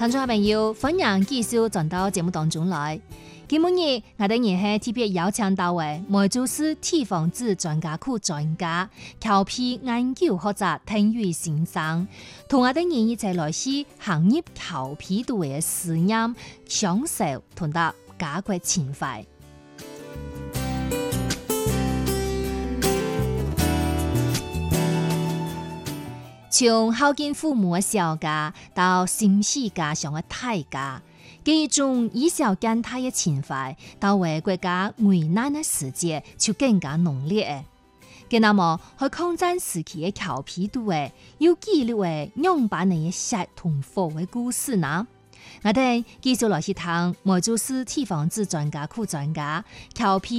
聽眾朋友，歡迎繼續轉到節目當中來。今日我哋係特別邀請到嘅梅州市地方志專家庫專家、調皮研究學者丁宇先生，同我哋一齊來去行入調皮度嘅實驗，享受同得家國情懷。從孝敬父母嘅小家到心繫家鄉嘅大家，這種以小見大嘅情懷，到為國家危難嘅時節就更加濃烈嘅。那麼喺抗戰時期嘅調皮度有記錄嘅樣板嘅血同火嘅故事呢？我哋繼續來去聽梅州市地方志專家庫專家調皮